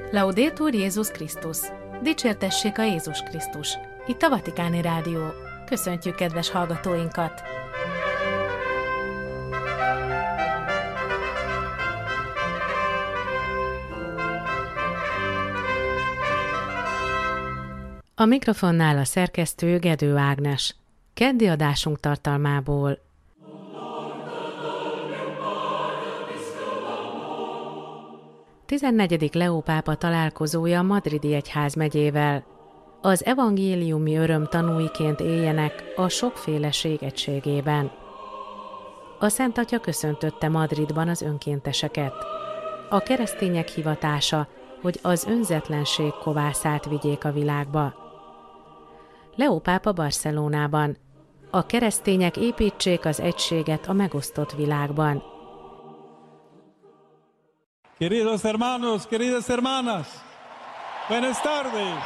Laudetur Jézus Krisztus! Dicsértessék a Jézus Krisztus! Itt a Vatikáni Rádió. Köszöntjük kedves hallgatóinkat! A mikrofonnál a szerkesztő Gedő Ágnes. Keddi adásunk tartalmából. A 14. Leó pápa találkozója madridi egyházmegyével. Az evangéliumi öröm tanúiként éljenek a sokféleség egységében. A Szent Atya köszöntötte Madridban az önkénteseket. A keresztények hivatása, hogy az önzetlenség kovászát vigyék a világba. Leó pápa Barcelonában. A keresztények építsék az egységet a megosztott világban. Queridos hermanos, queridas hermanas, buenas tardes!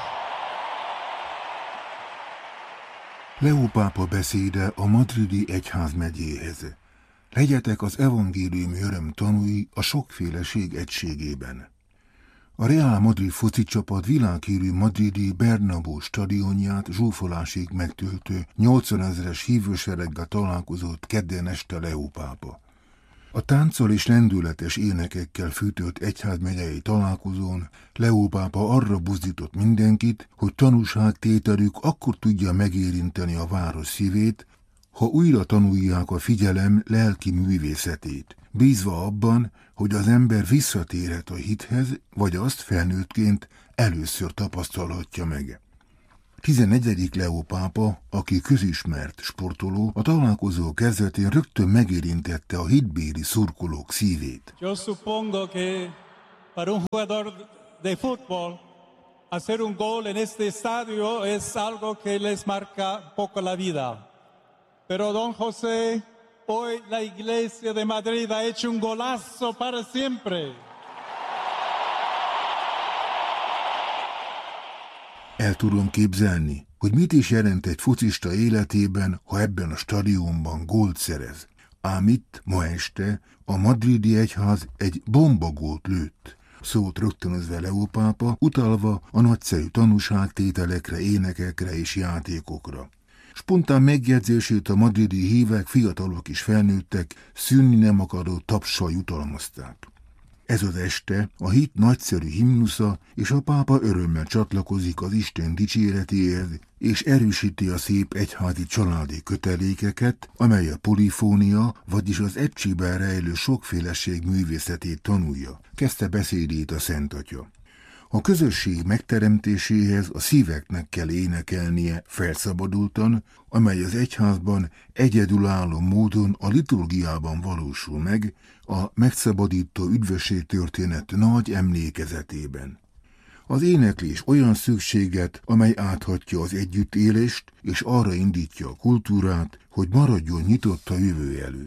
Leó pápa beszéde a madridi egyházmegyéhez. Legyetek az evangéliumi öröm tanúi a sokféleség egységében. A Real Madrid foci csapat világhírű madridi Bernabéu stadionját zsúfolásig megtöltő 80 000-es hívősereggel találkozott kedden este Leó pápa. A tánccal és lendületes énekekkel fűtött egyházmegyei találkozón Leó pápa arra buzdított mindenkit, hogy tanúságtételük akkor tudja megérinteni a város szívét, ha újra tanulják a figyelem lelki művészetét, bízva abban, hogy az ember visszatérhet a hithez, vagy azt felnőttként először tapasztalhatja meg. 14. Leó pápa, aki közismert sportoló, a találkozó kezdetén rögtön megérintette a hitbéli szurkolók szívét. Yo supongo que para un jugador de fútbol hacer un gol en este estadio es algo que les marca poco la vida. Pero don José, hoy la Iglesia de Madrid ha hecho un golazo para siempre. El tudom képzelni, hogy mit is jelent egy focista életében, ha ebben a stadionban gólt szerez. Ám itt, ma este, a madridi egyház egy bombagólt lőtt, szólt rögtönözve Leó pápa, utalva a nagyszerű tanúságtételekre, énekekre és játékokra. Spontán megjegyzését a madridi hívek, fiatalok és felnőttek szűnni nem akaró tapssal jutalmazták. Ez az este a hit nagyszerű himnusza, és a pápa örömmel csatlakozik az Isten dicséretéhez, és erősíti a szép egyházi családi kötelékeket, amely a polifónia, vagyis az egységben rejlő sokféleség művészetét tanulja, kezdte beszédét a Szent Atya. A közösség megteremtéséhez a szíveknek kell énekelnie felszabadultan, amely az egyházban egyedülálló módon a liturgiában valósul meg, a megszabadító üdvösség történet nagy emlékezetében. Az éneklés olyan szükséget, amely áthatja az együttélést, és arra indítja a kultúrát, hogy maradjon nyitott a jövő előtt.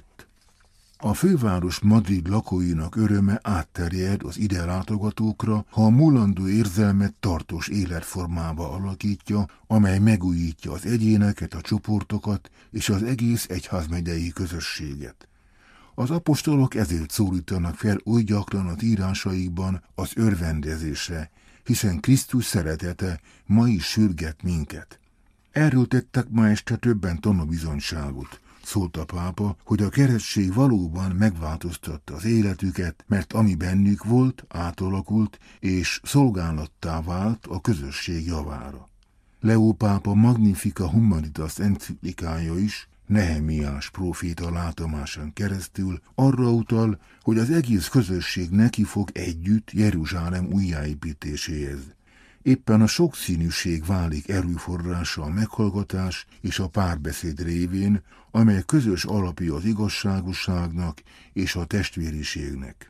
A főváros Madrid lakóinak öröme átterjed az ide látogatókra, ha a múlandó érzelmet tartós életformába alakítja, amely megújítja az egyéneket, a csoportokat és az egész egyházmegyei közösséget. Az apostolok ezért szólítanak fel oly gyakran az írásaikban az örvendezésre, hiszen Krisztus szeretete ma is sürget minket. Erről tettek ma este többen tanúbizonyságot. Szólt a pápa, hogy a keresztség valóban megváltoztatta az életüket, mert ami bennük volt, átalakult és szolgálattá vált a közösség javára. Leó pápa Magnifica Humanitas enciklikája is, Nehemiás próféta látomásán keresztül arra utal, hogy az egész közösség neki fog együtt Jeruzsálem újjáépítéséhez. Éppen a sokszínűség válik erőforrása a meghallgatás és a párbeszéd révén, amely közös alapja az igazságosságnak és a testvériségnek.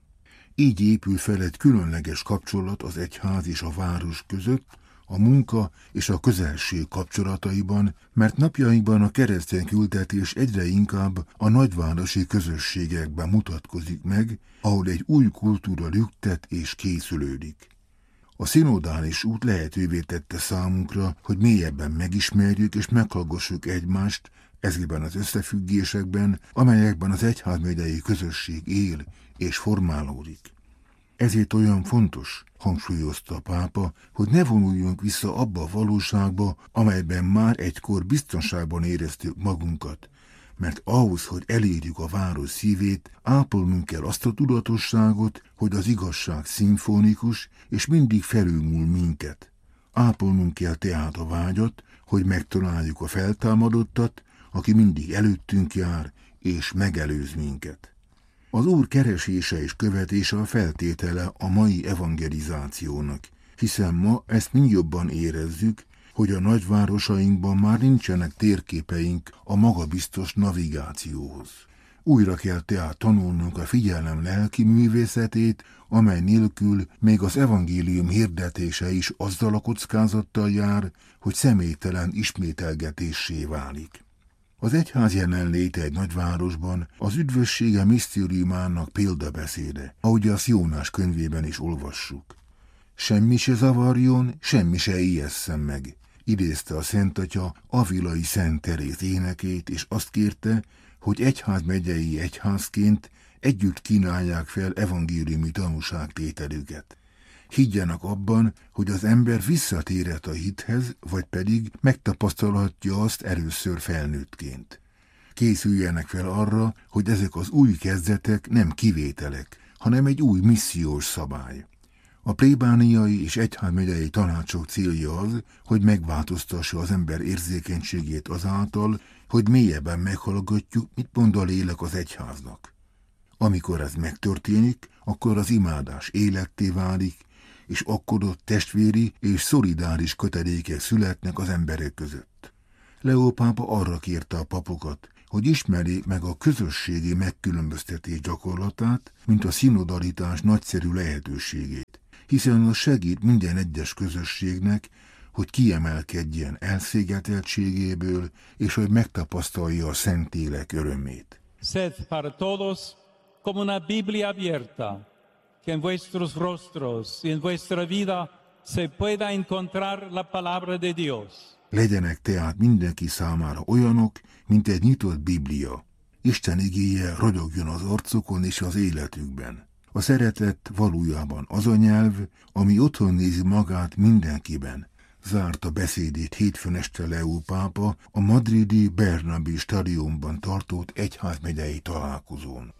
Így épül fel egy különleges kapcsolat az egyház és a város között, a munka és a közelség kapcsolataiban, mert napjainkban a keresztény küldetés egyre inkább a nagyvárosi közösségekben mutatkozik meg, ahol egy új kultúra lüktet és készülődik. A szinodális út lehetővé tette számunkra, hogy mélyebben megismerjük és meghallgassuk egymást ezekben az összefüggésekben, amelyekben az egyházmegyei közösség él és formálódik. Ezért olyan fontos, hangsúlyozta a pápa, hogy ne vonuljunk vissza abba a valóságba, amelyben már egykor biztonságban éreztük magunkat, mert ahhoz, hogy elérjük a város szívét, ápolnunk kell azt a tudatosságot, hogy az igazság szimfonikus és mindig felülmúl minket. Ápolnunk kell tehát a vágyat, hogy megtaláljuk a feltámadottat, aki mindig előttünk jár és megelőz minket. Az Úr keresése és követése a feltétele a mai evangelizációnak, hiszen ma ezt mind jobban érezzük, hogy a nagyvárosainkban már nincsenek térképeink a magabiztos navigációhoz. Újra kell tehát tanulnunk a figyelem lelki művészetét, amely nélkül még az evangélium hirdetése is azzal a kockázattal jár, hogy személytelen ismételgetéssé válik. Az egyház jelenléte egy nagyvárosban az üdvössége misztériumának példabeszéde, ahogy azt Jónás könyvében is olvassuk. Semmi se zavarjon, semmi se ijesszen meg, idézte a Szentatya avilai Szent Teréz énekét, és azt kérte, hogy egyházmegyei egyházként együtt kínálják fel evangéliumi tanúságtételüket. Higgyenek abban, hogy az ember visszatérhet a hithez, vagy pedig megtapasztalhatja azt először felnőttként. Készüljenek fel arra, hogy ezek az új kezdetek nem kivételek, hanem egy új missziós szabály. A plébániai és egyházmegyei tanácsok célja az, hogy megváltoztassa az ember érzékenységét azáltal, hogy mélyebben meghallgatjuk, mit mond a lélek az egyháznak. Amikor ez megtörténik, akkor az imádás életté válik, és akkor ott testvéri és szolidáris kötelékek születnek az emberek között. Leó pápa arra kérte a papokat, hogy ismerjék meg a közösségi megkülönböztetés gyakorlatát, mint a szinodalitás nagyszerű lehetőségét, hiszen az segít minden egyes közösségnek, hogy kiemelkedjen elszigeteltségéből, és hogy megtapasztalja a Szentlélek örömét. Sed para todos como una Biblia abierta, que en vuestros rostros y en vuestra vida se pueda encontrar la palabra de Dios. Legyenek tehát mindenki számára olyanok, mint egy nyitott Biblia. Isten igéje ragyogjon az arcukon és az életükben. A szeretet valójában az a nyelv, ami otthon nézi magát mindenkiben. Zárta beszédét hétfőn este Leó pápa a madridi Bernabé stadionban tartott egyházmegyei találkozón.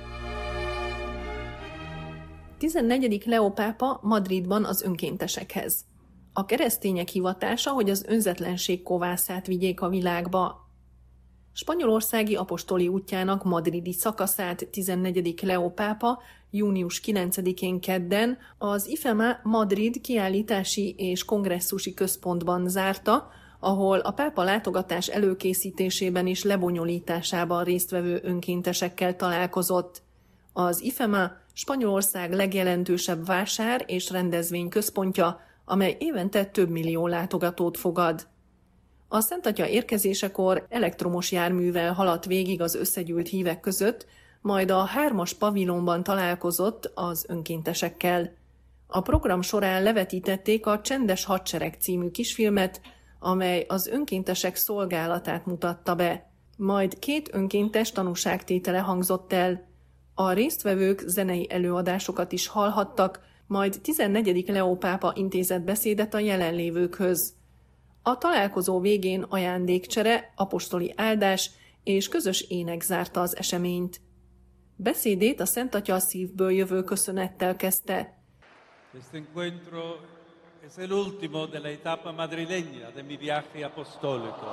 14. Leó pápa Madridban az önkéntesekhez. A keresztények hivatása, hogy az önzetlenség kovászát vigyék a világba. Spanyolországi apostoli útjának madridi szakaszát 14. Leó pápa június 9-én kedden az IFEMA Madrid kiállítási és kongresszusi központban zárta, ahol a pápa látogatás előkészítésében és lebonyolításában résztvevő önkéntesekkel találkozott. Az IFEMA Spanyolország legjelentősebb vásár és rendezvény központja, amely évente több millió látogatót fogad. A Szentatya érkezésekor elektromos járművel haladt végig az összegyűlt hívek között, majd a 3-as pavilonban találkozott az önkéntesekkel. A program során levetítették a Csendes hadsereg című kisfilmet, amely az önkéntesek szolgálatát mutatta be. Majd 2 önkéntes tanúságtétele hangzott el. A résztvevők zenei előadásokat is hallhattak, majd 14. Leó pápa intézett beszédet a jelenlévőkhöz. A találkozó végén ajándékcsere, apostoli áldás és közös ének zárta az eseményt. Beszédét a Szentatya szívből jövő köszönettel kezdte. Este encuentro es el último de la etapa madrileña de mi viaje apostólico.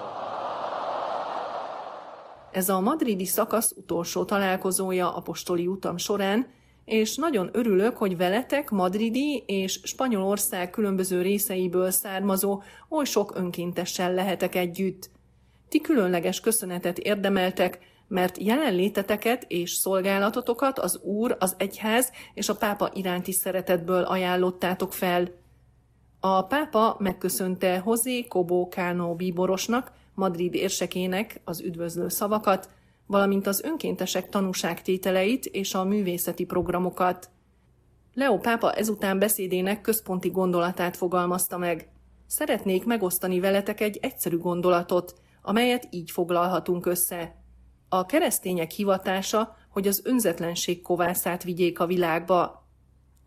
Ez a madridi szakasz utolsó találkozója apostoli utam során, és nagyon örülök, hogy veletek madridi és Spanyolország különböző részeiből származó oly sok önkéntessel lehetek együtt. Ti különleges köszönetet érdemeltek, mert jelenléteteket és szolgálatotokat az Úr, az egyház és a pápa iránti szeretetből ajánlottátok fel. A pápa megköszönte José Cobo Cano bíborosnak, Madrid érsekének az üdvözlő szavakat, valamint az önkéntesek tanúságtételeit és a művészeti programokat. Leó pápa ezután beszédének központi gondolatát fogalmazta meg. Szeretnék megosztani veletek egy egyszerű gondolatot, amelyet így foglalhatunk össze. A keresztények hivatása, hogy az önzetlenség kovászát vigyék a világba.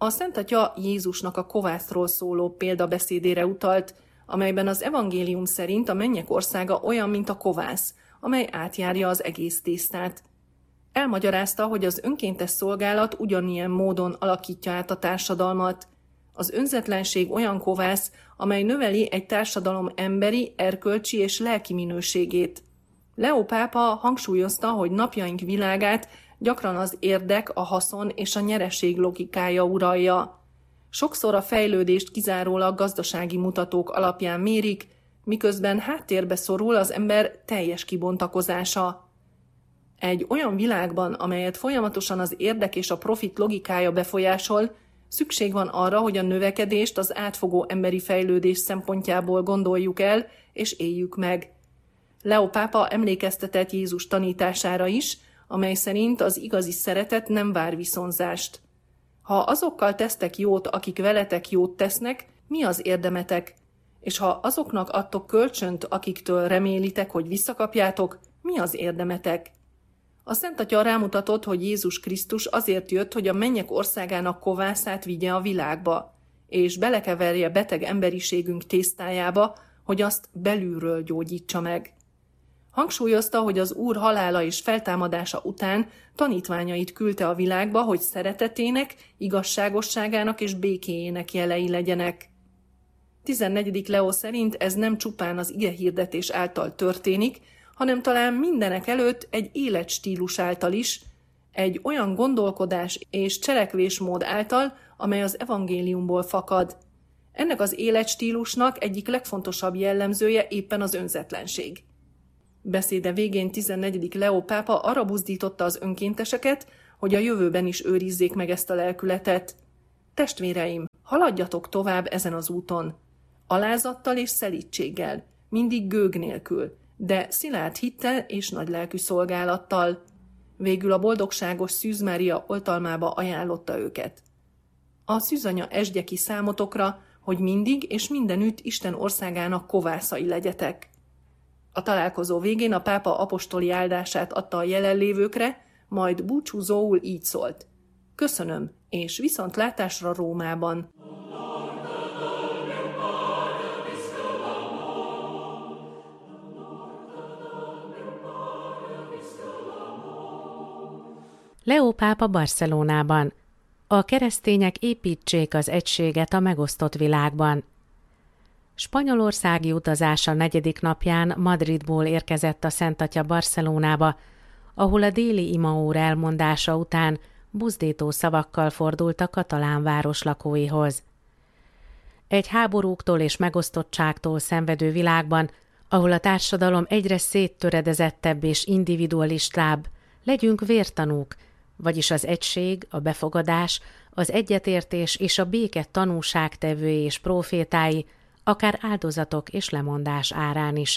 A Szent Atya Jézusnak a kovászról szóló példabeszédére utalt, amelyben az evangélium szerint a mennyek országa olyan, mint a kovász, amely átjárja az egész tésztát. Elmagyarázta, hogy az önkéntes szolgálat ugyanilyen módon alakítja át a társadalmat. Az önzetlenség olyan kovász, amely növeli egy társadalom emberi, erkölcsi és lelki minőségét. Leó pápa hangsúlyozta, hogy napjaink világát gyakran az érdek, a haszon és a nyereség logikája uralja. Sokszor a fejlődést kizárólag gazdasági mutatók alapján mérik, miközben háttérbe szorul az ember teljes kibontakozása. Egy olyan világban, amelyet folyamatosan az érdek és a profit logikája befolyásol, szükség van arra, hogy a növekedést az átfogó emberi fejlődés szempontjából gondoljuk el és éljük meg. Leó pápa emlékeztetett Jézus tanítására is, amely szerint az igazi szeretet nem vár viszonzást. Ha azokkal tesztek jót, akik veletek jót tesznek, mi az érdemetek? És ha azoknak adtok kölcsönt, akiktől remélitek, hogy visszakapjátok, mi az érdemetek? A Szent Atya rámutatott, hogy Jézus Krisztus azért jött, hogy a mennyek országának kovászát vigye a világba, és belekeverje beteg emberiségünk tésztájába, hogy azt belülről gyógyítsa meg. Hangsúlyozta, hogy az Úr halála és feltámadása után tanítványait küldte a világba, hogy szeretetének, igazságosságának és békéjének jelei legyenek. 14. Leó szerint ez nem csupán az igehirdetés által történik, hanem talán mindenek előtt egy életstílus által is, egy olyan gondolkodás és cselekvésmód által, amely az evangéliumból fakad. Ennek az életstílusnak egyik legfontosabb jellemzője éppen az önzetlenség. Beszéde végén 14. Leó pápa arra buzdította az önkénteseket, hogy a jövőben is őrizzék meg ezt a lelkületet. Testvéreim, haladjatok tovább ezen az úton. Alázattal és szelídséggel, mindig gőg nélkül, de szilárd hittel és nagylelkű szolgálattal. Végül a boldogságos Szűz Mária oltalmába ajánlotta őket. A szűzanya esdje ki számotokra, hogy mindig és mindenütt Isten országának kovászai legyetek. A találkozó végén a pápa apostoli áldását adta a jelenlévőkre, majd búcsúzóul így szólt. Köszönöm, és viszontlátásra Rómában. Leó pápa Barcelonában. A keresztények építsék az egységet a megosztott világban. Spanyolországi utazása 4. napján Madridból érkezett a Szent Atya Barcelonába, ahol a déli imaóra elmondása után buzdító szavakkal fordult a katalán város lakóihoz. Egy háborúktól és megosztottságtól szenvedő világban, ahol a társadalom egyre széttöredezettebb és individualistább, legyünk vértanúk, vagyis az egység, a befogadás, az egyetértés és a béke tanúságtevői és prófétái, akár áldozatok és lemondás árán is.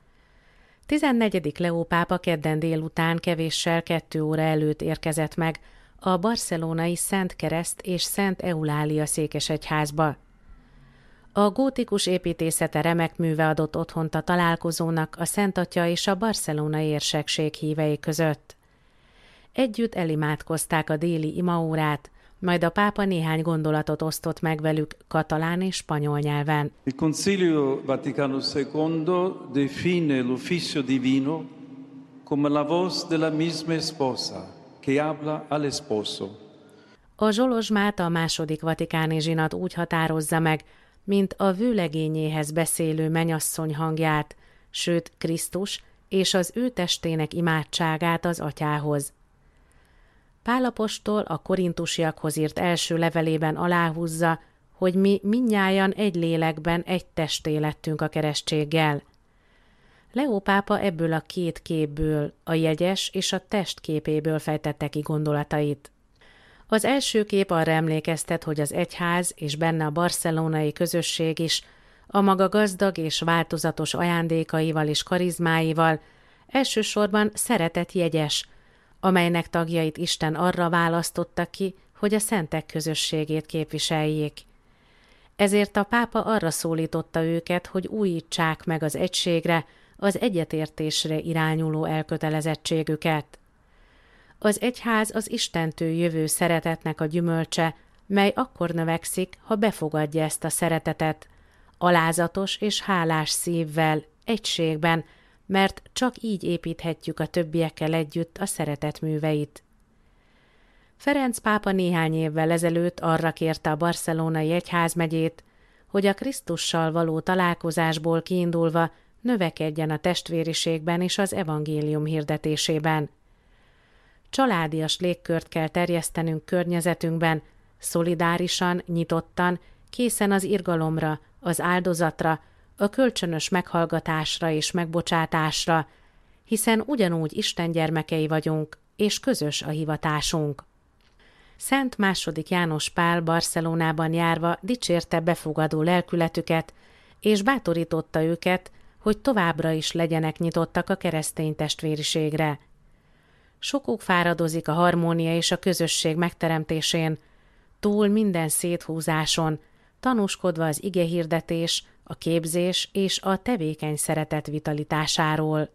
14. Leó pápa kedden délután kevéssel 2 óra előtt érkezett meg a barcelonai Szent Kereszt és Szent Eulália székesegyházba. A gótikus építészete remek műve adott otthont a találkozónak a Szent Atya és a barcelonai érsekség hívei között. Együtt elimádkozták a déli imaórát, majd a pápa néhány gondolatot osztott meg velük katalán és spanyol nyelven. Il Concilio Vaticano II define l'ufficio divino come la voz della misma sposa che habla al esposo. A zsolozsmát a II. Vatikáni zsinat úgy határozza meg, mint a vőlegényéhez beszélő mennyasszony hangját, sőt Krisztus és az ő testének imádságát az atyához. Pál apostol a korintusiakhoz írt első levelében aláhúzza, hogy mi mindnyájan egy lélekben egy testé lettünk a keresztséggel. Leó pápa ebből a 2 képből, a jegyes és a test képéből fejtette ki gondolatait. Az első kép arra emlékeztet, hogy az egyház és benne a barcelonai közösség is a maga gazdag és változatos ajándékaival és karizmáival elsősorban szeretet jegyes, amelynek tagjait Isten arra választotta ki, hogy a szentek közösségét képviseljék. Ezért a pápa arra szólította őket, hogy újítsák meg az egységre, az egyetértésre irányuló elkötelezettségüket. Az egyház az Istentől jövő szeretetnek a gyümölcse, mely akkor növekszik, ha befogadja ezt a szeretetet, alázatos és hálás szívvel, egységben, mert csak így építhetjük a többiekkel együtt a szeretet műveit. Ferenc pápa néhány évvel ezelőtt arra kérte a barcelonai egyházmegyét, hogy a Krisztussal való találkozásból kiindulva növekedjen a testvériségben és az evangélium hirdetésében. Családias légkört kell terjesztenünk környezetünkben, szolidárisan, nyitottan, készen az irgalomra, az áldozatra, a kölcsönös meghallgatásra és megbocsátásra, hiszen ugyanúgy Isten gyermekei vagyunk, és közös a hivatásunk. Szent II. János Pál Barcelonában járva dicsérte befogadó lelkületüket, és bátorította őket, hogy továbbra is legyenek nyitottak a keresztény testvériségre. Sokuk fáradozik a harmónia és a közösség megteremtésén, túl minden széthúzáson, tanúskodva az igehirdetés, a képzés és a tevékeny szeretet vitalitásáról.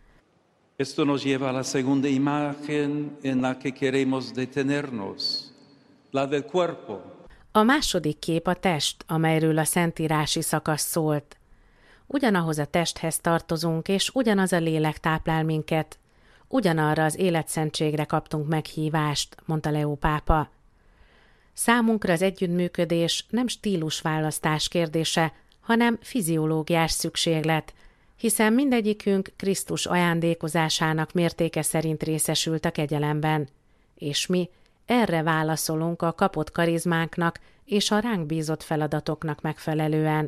Esto nos lleva a la segunda imagen en la que queremos detenernos, la del cuerpo. A második kép a test, amelyről a szentírási szakasz szólt. Ugyanahoz a testhez tartozunk, és ugyanaz a lélek táplál minket. Ugyanarra az életszentségre kaptunk meghívást, mondta Leó pápa. Számunkra az együttműködés nem stílusválasztás kérdése, hanem fiziológiás szükséglet, hiszen mindegyikünk Krisztus ajándékozásának mértéke szerint részesült a kegyelemben, és mi erre válaszolunk a kapott karizmánknak és a ránk bízott feladatoknak megfelelően.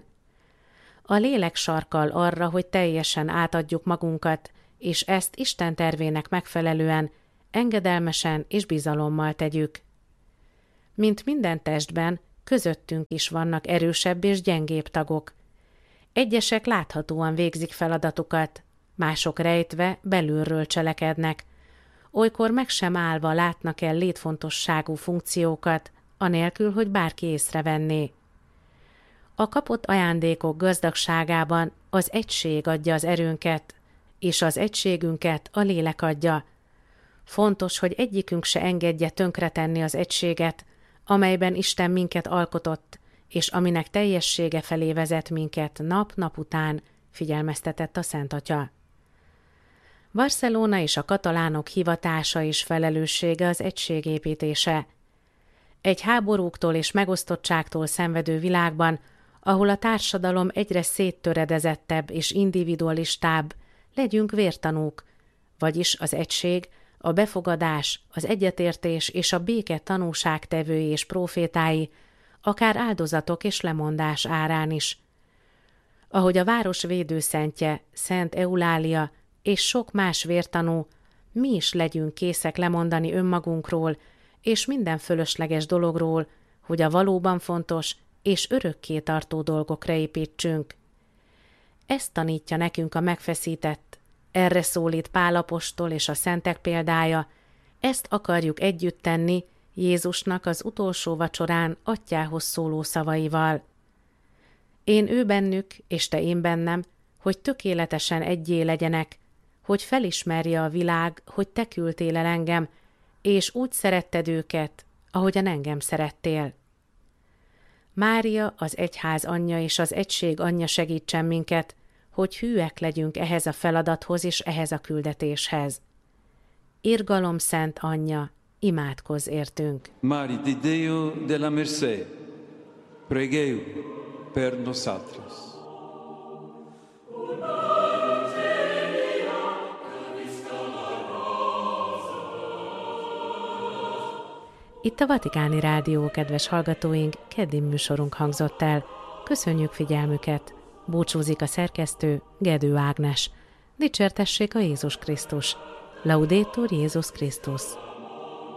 A lélek sarkal arra, hogy teljesen átadjuk magunkat, és ezt Isten tervének megfelelően, engedelmesen és bizalommal tegyük. Mint minden testben, közöttünk is vannak erősebb és gyengébb tagok. Egyesek láthatóan végzik feladatukat, mások rejtve belülről cselekednek. Olykor meg sem állva látnak el létfontosságú funkciókat, anélkül, hogy bárki észrevenné. A kapott ajándékok gazdagságában az egység adja az erőnket, és az egységünket a lélek adja. Fontos, hogy egyikünk se engedje tönkretenni az egységet, amelyben Isten minket alkotott, és aminek teljessége felé vezet minket nap-nap után, figyelmeztetett a Szent Atya. Barcelona és a katalánok hivatása és felelőssége az egységépítése. Egy háborúktól és megosztottságtól szenvedő világban, ahol a társadalom egyre széttöredezettebb és individualistább, legyünk vértanúk, vagyis az egység, a befogadás, az egyetértés és a béke tanúságtevői és prófétái, akár áldozatok és lemondás árán is. Ahogy a város védőszentje, Szent Eulália és sok más vértanú, mi is legyünk készek lemondani önmagunkról és minden fölösleges dologról, hogy a valóban fontos és örökké tartó dolgokra építsünk. Ezt tanítja nekünk a megfeszített, erre szólít Pál apostol és a szentek példája, ezt akarjuk együtt tenni Jézusnak az utolsó vacsorán Atyához szóló szavaival. Én ő bennük, és te én bennem, hogy tökéletesen egyé legyenek, hogy felismerje a világ, hogy te küldtél el engem, és úgy szeretted őket, ahogyan engem szerettél. Mária, az egyház anyja és az egység anyja segítsen minket, hogy hűek legyünk ehhez a feladathoz és ehhez a küldetéshez. Irgalom szent anyja, imádkozz értünk. Mari di Deo della Mercè, pregeu per nosotros. Itt a Vatikáni Rádió, kedves hallgatóink, keddi műsorunk hangzott el. Köszönjük figyelmüket! Búcsúzik a szerkesztő, Gedő Ágnes. Dicsértessék a Jézus Krisztus! Laudetur Jézus Krisztus!